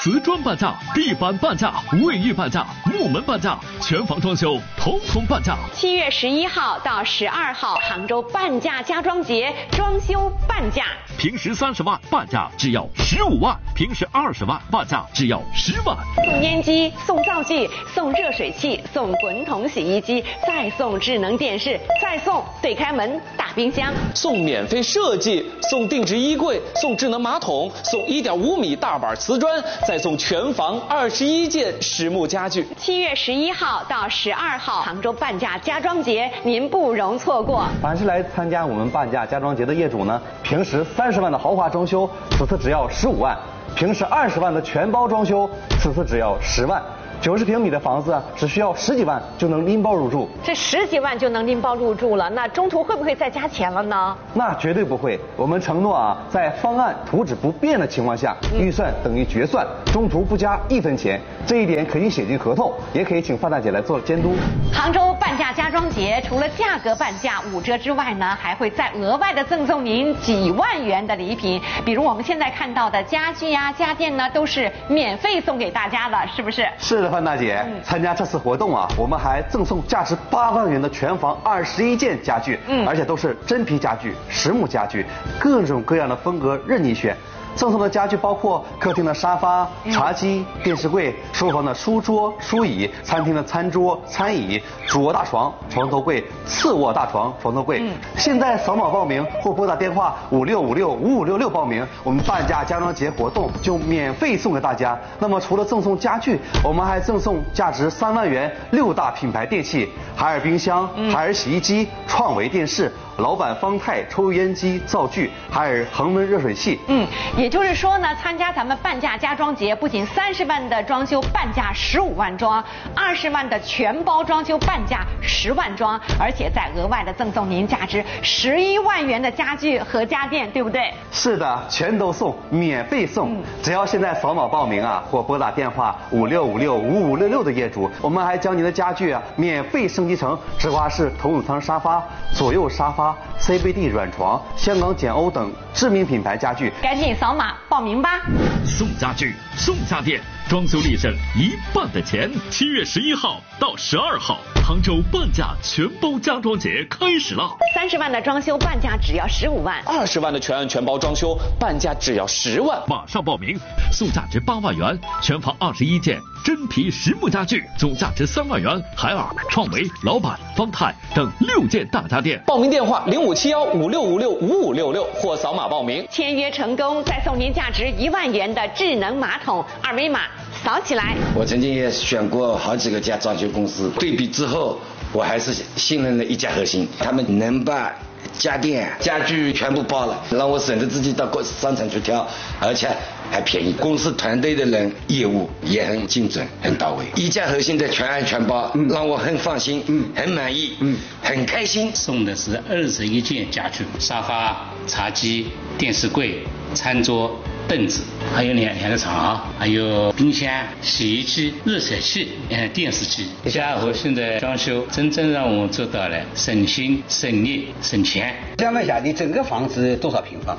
瓷砖半价，地板半价，卫浴半价，木门半价，全房装修统统半价。 7月11号到12号，杭州半价家装节，装修半价。 平时30万半价只要15万，平时20万半价只要10万。 送烟机，送灶具，送热水器，送滚筒洗衣机，再送智能电视，再送对开门大冰箱， 送免费设计，送定制衣柜，送智能马桶，送1.5米大板瓷砖，再送全房21件实木家具。 7月11号到12号，杭州半价家装节，您不容错过。 凡是来参加我们半价家装节的业主呢，平时30万的豪华装修，此次只要15万；平时20万的全包装修，此次只要10万。90平米的房子只需要10几万就能拎包入住。 这10几万就能拎包入住了，那中途会不会再加钱了呢？ 那绝对不会，我们承诺在方案图纸不变的情况下，预算等于决算，中途不加1分钱。这一点可以写进合同，也可以请范大姐来做监督。 杭州半价家装节除了价格半价5折之外呢，还会再额外的赠送您几万元的礼品，比如我们现在看到的家具呀、家电呢，都是免费送给大家的，是不是？ 是的，范大姐，参加这次活动我们还赠送价值8万元的全房21件家具，而且都是真皮家具、实木家具，各种各样的风格任你选。赠送的家具包括客厅的沙发、茶几、电视柜，书房的书桌、书椅，餐厅的餐桌、餐椅，主卧大床、床头柜，次卧大床、床头柜。现在扫码报名或拨打电话56565566报名，我们半价家装节活动就免费送给大家。那么除了赠送家具，我们还赠送价值3万元6大品牌电器：海尔冰箱、海尔洗衣机、创维电视、老板方太抽油烟机、灶具，海尔恒温热水器。 也就是说呢，参加咱们半价家装节，不仅30万的装修半价15万装，20万的全包装修半价10万装，而且再额外的赠送您价值11万元的家具和家电，对不对？ 是的，全都送，免费送。只要现在扫码报名或拨打电话56565566的业主，我们还将您的家具免费升级成直滑式头等舱沙发、左右沙发、CBD 软床、香港简欧等知名品牌家具。 赶紧扫码报名吧！ 送家具，送家电，装修立省1半的钱。7月11号到12号，杭州半价全包家装节开始了。 30万的装修半价只要15万 ，20万的全包装修半价只要10万。 马上报名，送价值8万元，全房21件真皮实木家具，总价值3万元，海尔、创维、老板、方太等6件大家电。 报名电话057156565566或扫码报名。 签约成功，再送您价值1万元的智能马桶，二维码扫起来。 我曾经也选过好几个家装修公司，对比之后，我还是信任了一家核心，他们能把家电、家具全部包了，让我省得自己到商场去挑，而且还便宜。公司团队的人业务也很精准、很到位。一家核心的全案全包，让我很放心，很满意，很开心。 送的是21件家具，沙发、茶几、电视柜、餐桌、凳子，还有两个床，还有冰箱、洗衣机、热水器、电视机。家和现在装修真正让我做到了省心、省力、省钱。 想问一下，你整个房子多少平方？